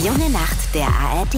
junge Nacht der ARD.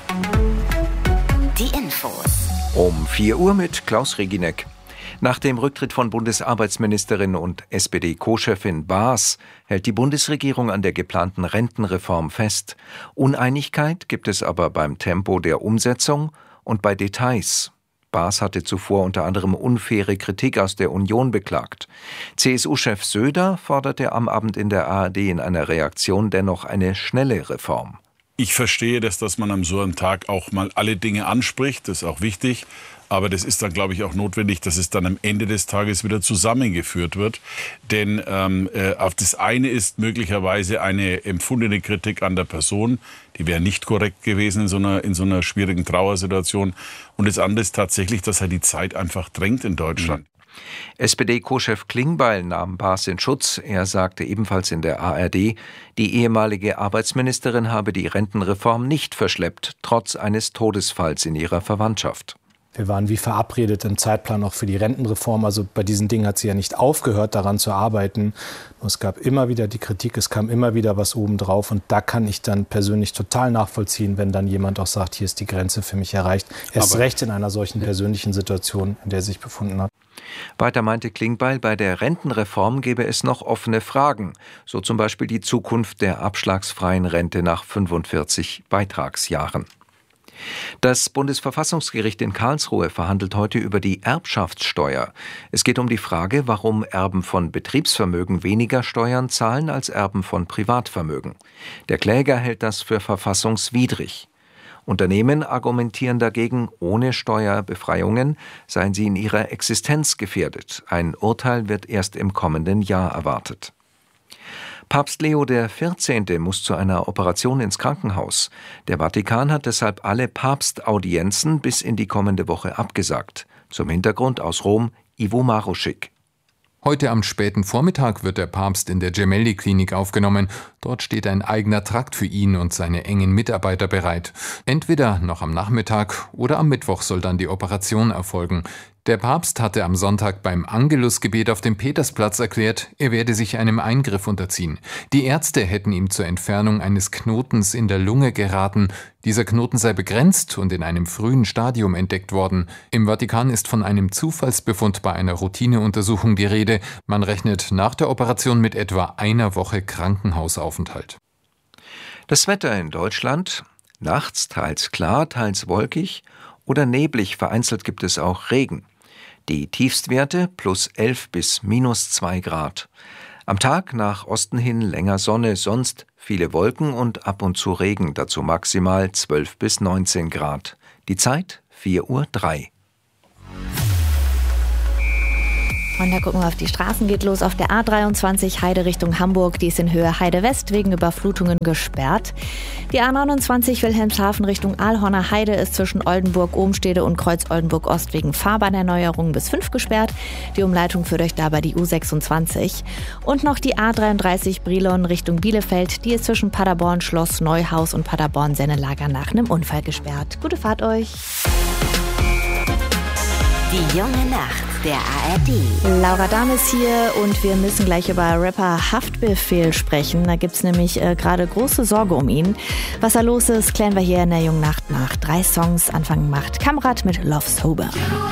Die Infos. Um 4 Uhr mit Klaus Regineck. Nach dem Rücktritt von Bundesarbeitsministerin und SPD-Co-Chefin Baas hält die Bundesregierung an der geplanten Rentenreform fest. Uneinigkeit gibt es aber beim Tempo der Umsetzung und bei Details. Baas hatte zuvor unter anderem unfaire Kritik aus der Union beklagt. CSU-Chef Söder forderte am Abend in der ARD in einer Reaktion dennoch eine schnelle Reform. Ich verstehe, dass man am so einem Tag auch mal alle Dinge anspricht, das ist auch wichtig. Aber das ist dann, glaube ich, auch notwendig, dass es dann am Ende des Tages wieder zusammengeführt wird. Denn auf das eine ist möglicherweise eine empfundene Kritik an der Person. Die wäre nicht korrekt gewesen in so einer schwierigen Trauersituation. Und das andere ist tatsächlich, dass halt die Zeit einfach drängt in Deutschland. SPD-Co-Chef Klingbeil nahm Baas in Schutz. Er sagte ebenfalls in der ARD, die ehemalige Arbeitsministerin habe die Rentenreform nicht verschleppt, trotz eines Todesfalls in ihrer Verwandtschaft. Wir waren wie verabredet im Zeitplan auch für die Rentenreform. Also bei diesen Dingen hat sie ja nicht aufgehört, daran zu arbeiten. Es gab immer wieder die Kritik, es kam immer wieder was obendrauf. Und da kann ich dann persönlich total nachvollziehen, wenn dann jemand auch sagt, hier ist die Grenze für mich erreicht. Erst recht in einer solchen persönlichen Situation, in der er sich befunden hat. Weiter meinte Klingbeil, bei der Rentenreform gäbe es noch offene Fragen. So zum Beispiel die Zukunft der abschlagsfreien Rente nach 45 Beitragsjahren. Das Bundesverfassungsgericht in Karlsruhe verhandelt heute über die Erbschaftssteuer. Es geht um die Frage, warum Erben von Betriebsvermögen weniger Steuern zahlen als Erben von Privatvermögen. Der Kläger hält das für verfassungswidrig. Unternehmen argumentieren dagegen, ohne Steuerbefreiungen seien sie in ihrer Existenz gefährdet. Ein Urteil wird erst im kommenden Jahr erwartet. Papst Leo XIV. Muss zu einer Operation ins Krankenhaus. Der Vatikan hat deshalb alle Papstaudienzen bis in die kommende Woche abgesagt. Zum Hintergrund aus Rom Ivo Maruschik. Heute am späten Vormittag wird der Papst in der Gemelli-Klinik aufgenommen. Dort steht ein eigener Trakt für ihn und seine engen Mitarbeiter bereit. Entweder noch am Nachmittag oder am Mittwoch soll dann die Operation erfolgen. Der Papst hatte am Sonntag beim Angelusgebet auf dem Petersplatz erklärt, er werde sich einem Eingriff unterziehen. Die Ärzte hätten ihm zur Entfernung eines Knotens in der Lunge geraten. Dieser Knoten sei begrenzt und in einem frühen Stadium entdeckt worden. Im Vatikan ist von einem Zufallsbefund bei einer Routineuntersuchung die Rede. Man rechnet nach der Operation mit etwa einer Woche Krankenhausaufenthalt. Das Wetter in Deutschland: nachts teils klar, teils wolkig oder neblig, vereinzelt gibt es auch Regen. Die Tiefstwerte +11 bis -2 Grad. Am Tag nach Osten hin länger Sonne, sonst viele Wolken und ab und zu Regen, dazu maximal 12 bis 19 Grad. Die Zeit 4:03 Uhr. Und da gucken wir auf die Straßen, geht los auf der A23 Heide Richtung Hamburg. Die ist in Höhe Heide West wegen Überflutungen gesperrt. Die A29 Wilhelmshaven Richtung Aalhorner Heide ist zwischen Oldenburg-Ohmstede und Kreuz-Oldenburg-Ost wegen Fahrbahnerneuerung bis 5 gesperrt. Die Umleitung führt euch dabei die U26. Und noch die A33 Brilon Richtung Bielefeld. Die ist zwischen Paderborn Schloss Neuhaus und Paderborn Sennelager nach einem Unfall gesperrt. Gute Fahrt euch! Die junge Nacht der ARD. Laura Dahm ist hier und wir müssen gleich über Rapper Haftbefehl sprechen. Da gibt's nämlich gerade große Sorge um ihn. Was da los ist, klären wir hier in der jungen Nacht nach. 3 Songs. Anfang macht Kamrat mit Love Sober.